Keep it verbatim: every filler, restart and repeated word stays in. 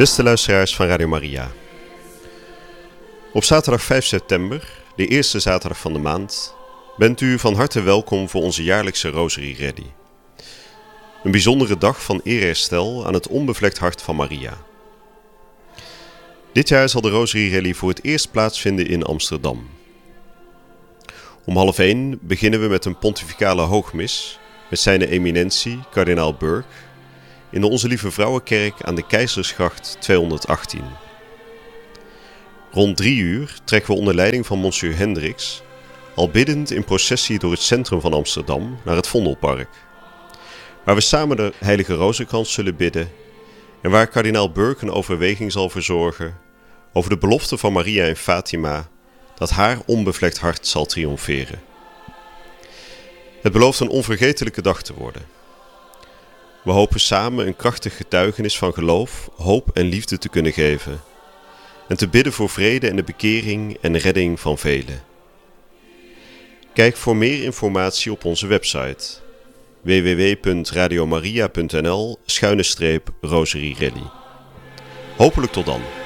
Beste luisteraars van Radio Maria. Op zaterdag vijf september, de eerste zaterdag van de maand, bent u van harte welkom voor onze jaarlijkse Rosary Rally. Een bijzondere dag van eerherstel aan het onbevlekt hart van Maria. Dit jaar zal de Rosary Rally voor het eerst plaatsvinden in Amsterdam. Om half één beginnen we met een pontificale hoogmis met zijn eminentie, kardinaal Burke, in de Onze Lieve Vrouwenkerk aan de Keizersgracht tweehonderdachttien. Rond drie uur trekken we onder leiding van Monsieur Hendricks, al biddend in processie door het centrum van Amsterdam, naar het Vondelpark, waar we samen de Heilige Rozenkrans zullen bidden en waar kardinaal Burke een overweging zal verzorgen over de belofte van Maria in Fatima dat haar onbevlekt hart zal triomferen. Het belooft een onvergetelijke dag te worden. We hopen samen een krachtig getuigenis van geloof, hoop en liefde te kunnen geven en te bidden voor vrede en de bekering en redding van velen. Kijk voor meer informatie op onze website w w w punt radiomaria punt n l schuine streep Rosary Rally. Hopelijk tot dan.